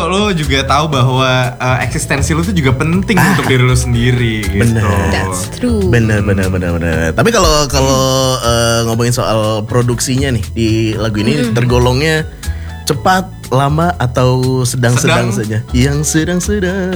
lo juga tahu bahwa eksistensi lo tuh juga penting untuk diri lo sendiri gitu. Bener. That's true. Bener. Tapi kalau ngomongin soal produksinya nih di lagu ini tergolongnya cepat, lama atau sedang-sedang saja? Yang sedang-sedang.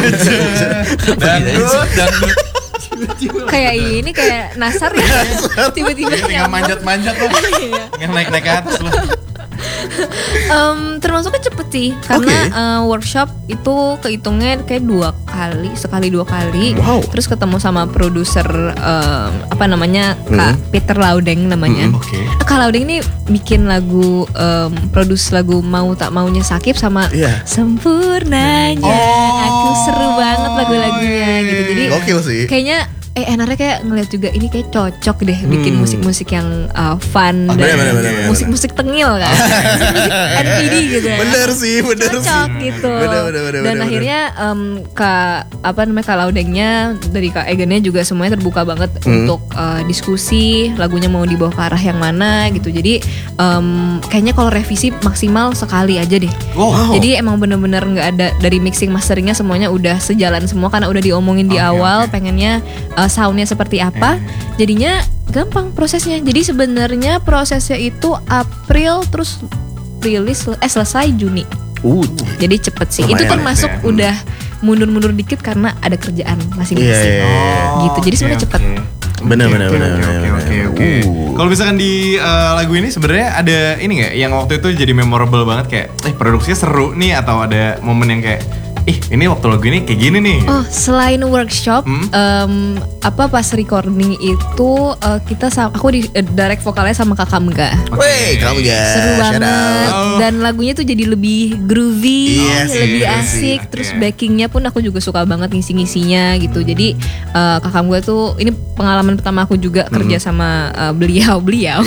Dangdut. Kayak ini kayak Nasar ya. Tiba-tiba Tinggal manjat-manjat lo. Tinggal naik-naik ke atas lo. Termasuknya cepet sih karena workshop itu kehitungnya kayak 2 kali, sekali 2 kali. Wow. Terus ketemu sama produser apa namanya Kak Peter Laudeng namanya. Oke. Kak Laudeng ini bikin lagu produce lagu Mau Tak Maunya Sakib sama Sempurnanya. Aku seru banget lagu-lagunya gitu. Jadi Gokil sih. kayaknya enaknya kayak ngeliat juga ini kayak cocok deh bikin musik-musik yang fun dan bener. musik-musik tengil kan. Musik NPD gitu ya. Bener sih. Cocok gitu. Dan akhirnya Kak Laudengnya dari Kak Egennya juga semuanya terbuka banget untuk diskusi lagunya mau dibawa ke arah yang mana gitu. Jadi kayaknya kalau revisi maksimal sekali aja deh. Wow. Jadi emang bener-bener nggak ada dari mixing masteringnya semuanya udah sejalan semua karena udah diomongin di awal pengennya soundnya seperti apa. Jadinya gampang prosesnya. Jadi sebenarnya prosesnya itu April terus rilis selesai Juni. Jadi cepet sih. Itu termasuk udah mundur-mundur dikit karena ada kerjaan masing-masing. Gitu. Jadi sebenarnya cepet. Bener. Oke. Kalau misalkan di lagu ini sebenarnya ada ini nggak yang waktu itu jadi memorable banget kayak produksinya seru nih atau ada momen yang kayak ini waktu lagu ini kayak gini nih. Oh, selain workshop, pas recording itu aku di direct vokalnya sama Kak Kamga. Wey, Kamga. Seru banget. Dan lagunya tuh jadi lebih groovy, lebih asik. Terus backingnya pun aku juga suka banget ngisi-ngisinya gitu. Jadi Kak Kamga tuh ini pengalaman pertama aku juga kerja sama beliau.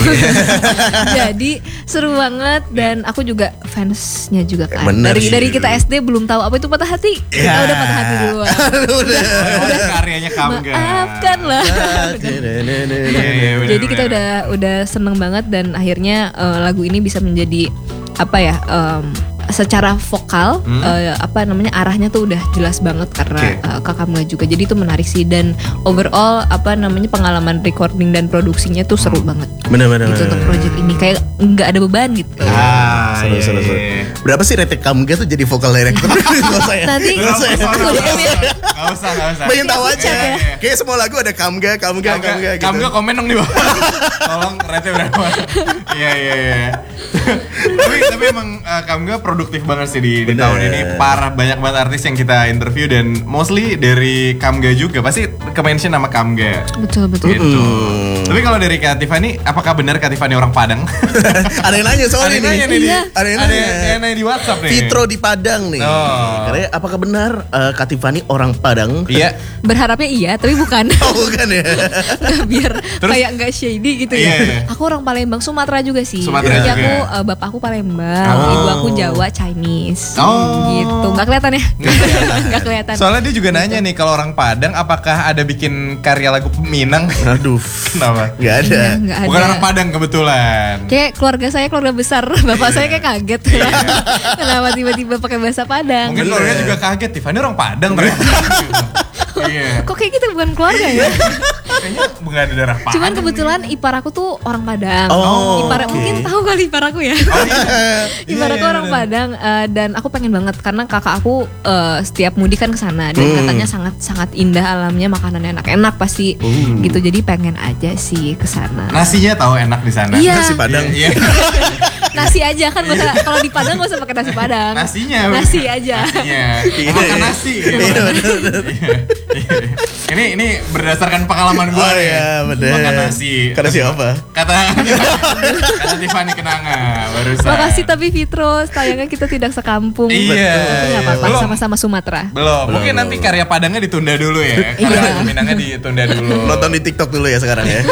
Jadi seru banget dan aku juga fansnya juga kan. Dari kita SD belum tahu apa itu patah hati. Kita udah patah hati duluan. udah karyanya Kamga. Maafkan lah. Jadi kita udah seneng banget dan akhirnya lagu ini bisa menjadi secara vokal arahnya tuh udah jelas banget karena Kak Kamga juga. Jadi itu menarik sih dan overall pengalaman recording dan produksinya tuh seru banget. Bener. Gitu untuk project ini kayak nggak ada beban gitu. Seru. Berapa sih rated Kamga tuh jadi vocal director? Nanti Gak usah. Pengen tahu aja. Kayak semua lagu ada Kamga gitu. Kamga komen dong di bawah. Tolong rate berapa? Iya. Tapi emang Kamga produktif banget sih di tahun ini. Parah, banyak banget artis yang kita interview dan mostly dari Kamga juga. Pasti ke-mention nama Kamga. Betul. Gitu. Tapi kalau dari Kak Tiffany, apakah benar Kak Tiffany orang Padang? Ada yang nanya soal ini. Ada yang nanya di WhatsApp nih. Fitro di Padang nih. Karena apakah benar Kak Tiffany orang Padang? Iya. Berharapnya iya, tapi bukan. Oh, bukan ya. Biar kayak nggak shady gitu ya. Aku orang Palembang, Sumatera juga sih. Sumatera Jadi juga. bapak aku Palembang, ibu aku Jawa, Chinese. Gitu. Nggak kelihatan ya? Nggak kelihatan. Soalnya dia juga nanya nih, kalau orang Padang apakah ada bikin karya lagu Minang? Aduh. Kenapa? Gak ada. Nggak ada. Bukan orang Padang kebetulan. Kayak keluarga saya keluarga besar, bapak saya kayak kaget. Kenapa tiba-tiba pakai bahasa Padang? Mungkin keluarga juga kaget, Tiffany orang Padang ternyata. Iya. Kok kayak gitu bukan keluarga ya? Kayaknya bukan ada darah Padang. Cuman kebetulan ipar aku tuh orang Padang. Okay. Mungkin tahu kali ipar aku ya. Ipar aku orang Padang dan aku pengen banget karena kakak aku setiap mudik kan ke sana dan katanya sangat indah alamnya, makanannya enak-enak pasti gitu. Jadi pengen aja sih ke sana. Nasinya tahu enak di sana. Iya. Nasi Padang. Iya. Nasi aja kan kalau di Padang gak usah pakai nasi Padang. Nasinya. Nasi aja. Nasinya. Makan nasi. Ini berdasarkan pengalaman gue. Oh iya, bener. Makan nasi. Kata siapa? Kata Tiffany Kenanga barusan. Makasih tapi Fitro, sayangnya kita tidak sekampung. Iya. Tapi gak apa-apa, Belum. sama-sama Sumatera. Belum. Mungkin nanti karya Padangnya ditunda dulu ya. Karya lagu Minangnya ditunda dulu. Nonton di TikTok dulu ya sekarang ya.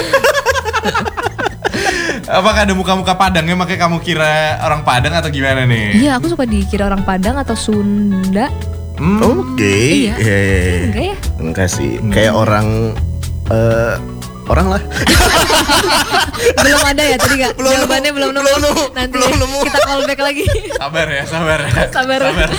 Apakah ada muka-muka Padangnya makanya kamu kira orang Padang atau gimana nih? Iya, aku suka dikira orang Padang atau Sunda. Oke. Iya. Enggak ya? Enggak sih. Kayak orang lah. Belum ada ya tadi gak? Belum Jawabannya belum nemu. Nanti belum nemu. kita call back lagi. Sabar ya. Sabar.